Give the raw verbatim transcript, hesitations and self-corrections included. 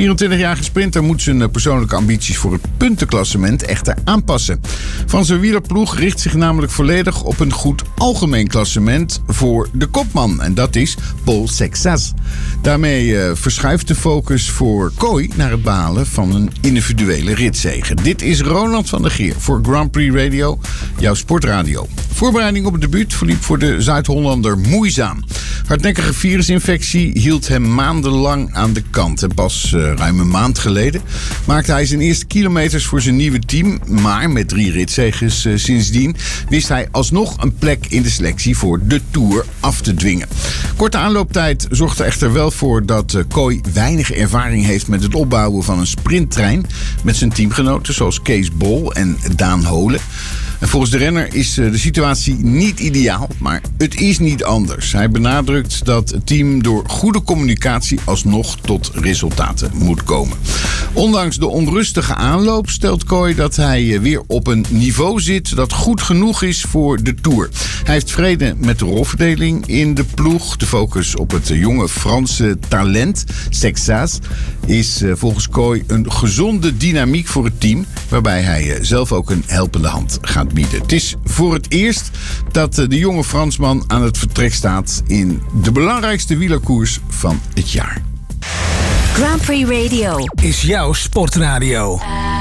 vierentwintigjarige sprinter moet zijn persoonlijke ambities voor het puntenklassement echter aanpassen. Van zijn wielerploeg richt zich namelijk volledig op een goed algemeen klassement voor de kopman. En dat is Paul Sexas. Daarmee uh, verschuift de focus voor Kooi naar het behalen van een individuele ritzege. Dit is Ronald van der Geer voor Grand Prix Radio, jouw sportradio. Voorbereiding op het debuut verliep voor de Zuid-Hollander moeizaam. Hardnekkige virusinfectie hield hem maandenlang aan de kant. En pas uh, ruim een maand geleden maakte hij zijn eerste kilometers voor zijn nieuwe team. Maar met drie ritzeges uh, sindsdien wist hij alsnog een plek in de selectie voor de Tour af te dwingen. Korte aanlooptijd zorgt er echter wel voor dat uh, Kooi weinig ervaring heeft met het opbouwen van een sprinttrein met zijn teamgenoten zoals Kees Bol en Daan Holen. En volgens de renner is de situatie niet ideaal, maar het is niet anders. Hij benadrukt dat het team door goede communicatie alsnog tot resultaten moet komen. Ondanks de onrustige aanloop stelt Kooi dat hij weer op een niveau zit dat goed genoeg is voor de Tour. Hij heeft vrede met de rolverdeling in de ploeg. De focus op het jonge Franse talent, Sexas, is volgens Kooi een gezonde dynamiek voor het team, waarbij hij zelf ook een helpende hand gaat bieden. Het is voor het eerst dat de jonge Fransman aan het vertrek staat in de belangrijkste wielerkoers van het jaar. Grand Prix Radio is jouw sportradio.